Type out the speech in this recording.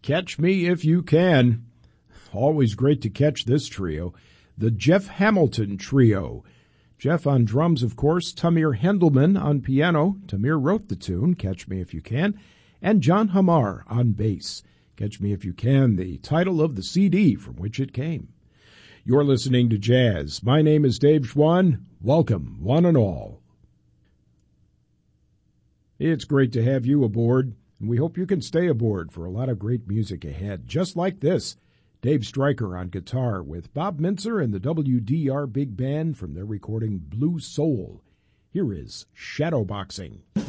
Catch Me If You Can. Always great to catch this trio. The Jeff Hamilton Trio. Jeff on drums, of course. Tamir Hendelman on piano. Tamir wrote the tune, Catch Me If You Can. And John Hamar on bass. Catch Me If You Can, the title of the CD from which it came. You're listening to Jazz. My name is Dave Schwann. Welcome, one and all. It's great to have you aboard, and we hope you can stay aboard for a lot of great music ahead, just like this. Dave Stryker on guitar with Bob Mintzer and the WDR Big Band from their recording Blue Soul. Here is Shadowboxing.